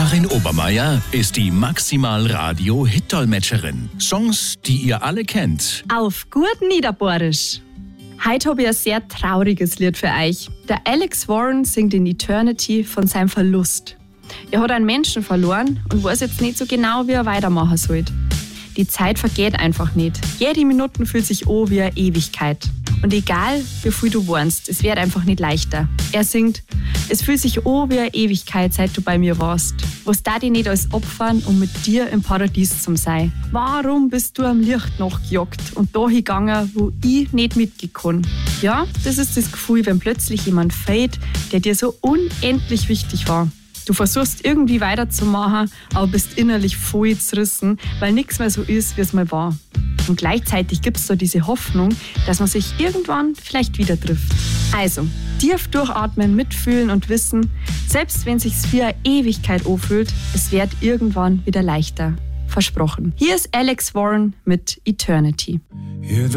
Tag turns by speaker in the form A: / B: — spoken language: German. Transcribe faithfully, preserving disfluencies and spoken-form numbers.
A: Karin Obermeier ist die Maximal-Radio-Hit-Dolmetscherin. Songs, die ihr alle kennt.
B: Auf gut Niederbohrisch. Heute habe ich ein sehr trauriges Lied für euch. Der Alex Warren singt in Eternity von seinem Verlust. Er hat einen Menschen verloren und weiß jetzt nicht so genau, wie er weitermachen soll. Die Zeit vergeht einfach nicht. Jede Minute fühlt sich an wie eine Ewigkeit. Und egal, wie viel du warnst, es wird einfach nicht leichter. Er singt: Es fühlt sich an wie eine Ewigkeit, seit du bei mir warst. Was da dich nicht als opfern, um mit dir im Paradies zu sein? Warum bist du am Licht nachgejagt und da hingegangen, wo ich nicht mitgekommen? Ja, das ist das Gefühl, wenn plötzlich jemand fehlt, der dir so unendlich wichtig war. Du versuchst irgendwie weiterzumachen, aber bist innerlich voll zerrissen, weil nichts mehr so ist, wie es mal war. Und gleichzeitig gibt es da diese Hoffnung, dass man sich irgendwann vielleicht wieder trifft. Also, tief durchatmen, mitfühlen und wissen, selbst wenn es sich wie eine Ewigkeit anfühlt, es wird irgendwann wieder leichter. Versprochen. Hier ist Alex Warren mit Eternity.